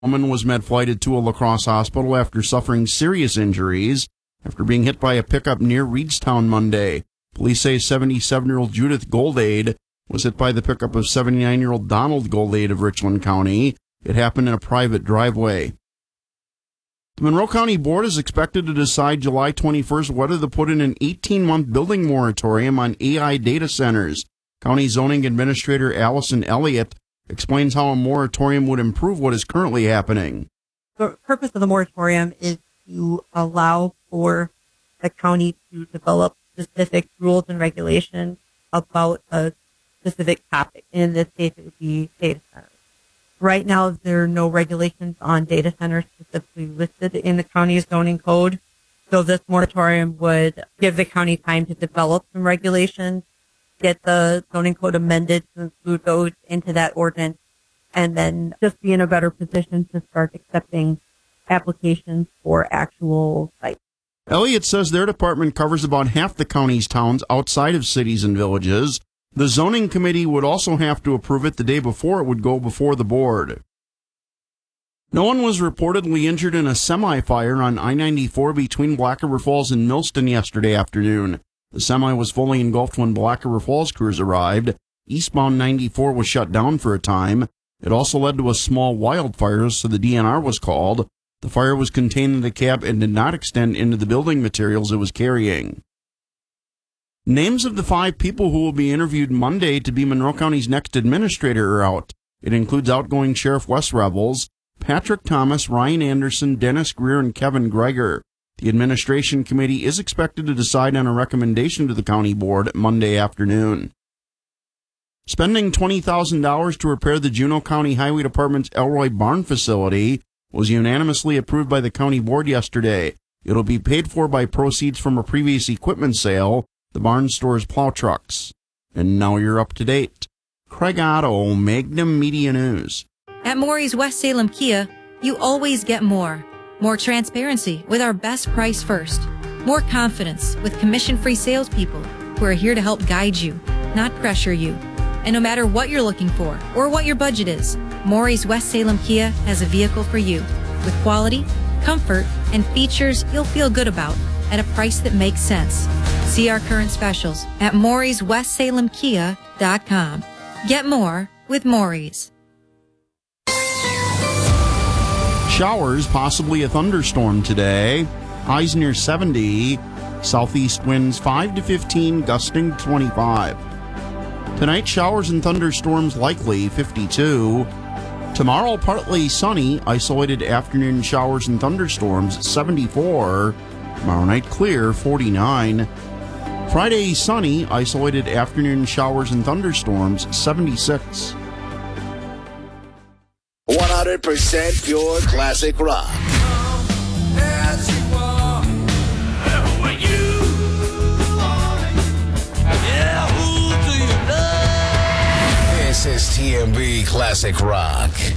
A woman was med-flighted to a La Crosse hospital after suffering serious injuries after being hit by a pickup near Reedstown Monday. Police say 77-year-old Judith Goldade was hit by the pickup of 79-year-old Donald Goldade of Richland County. It happened in a private driveway. The Monroe County Board is expected to decide July 21st whether to put in an 18-month building moratorium on AI data centers. County Zoning Administrator Allison Elliott explains how a moratorium would improve what is currently happening. The purpose of the moratorium is to allow for the county to develop specific rules and regulations about a specific topic. In this case, it would be data centers. Right now, there are no regulations on data centers specifically listed in the county's zoning code. So this moratorium would give the county time to develop some regulations, get the zoning code amended to include those into that ordinance, and then just be in a better position to start accepting applications for actual sites. Elliott says their department covers about half the county's towns outside of cities and villages. The zoning committee would also have to approve it the day before it would go before the board. No one was reportedly injured in a semi-fire on I-94 between Black River Falls and Millston yesterday afternoon. The semi was fully engulfed when Black River Falls crews arrived. Eastbound 94 was shut down for a time. It also led to a small wildfire, so the DNR was called. The fire was contained in the cab and did not extend into the building materials it was carrying. Names of the 5 people who will be interviewed Monday to be Monroe County's next administrator are out. It includes outgoing Sheriff Wes Rebels, Patrick Thomas, Ryan Anderson, Dennis Greer, and Kevin Greger. The administration committee is expected to decide on a recommendation to the county board Monday afternoon. Spending $20,000 to repair the Juneau County Highway Department's Elroy Barn facility was unanimously approved by the county board yesterday. It'll be paid for by proceeds from a previous equipment sale. The barn stores plow trucks. And now you're up to date. Craig Otto, Magnum Media News. At Maury's West Salem Kia, you always get more. More transparency with our best price first. More confidence with commission-free salespeople who are here to help guide you, not pressure you. And no matter what you're looking for or what your budget is, Maury's West Salem Kia has a vehicle for you with quality, comfort, and features you'll feel good about at a price that makes sense. See our current specials at Maury'sWestSalemKia.com. Get more with Maury's. Showers, possibly a thunderstorm today. Highs near 70. Southeast winds 5 to 15, gusting to 25. Tonight, showers and thunderstorms likely, 52. Tomorrow, partly sunny, isolated afternoon showers and thunderstorms, 74. Tomorrow night, clear, 49. Friday, sunny, isolated afternoon showers and thunderstorms, 76. 100% pure classic rock. This is TMB Classic Rock.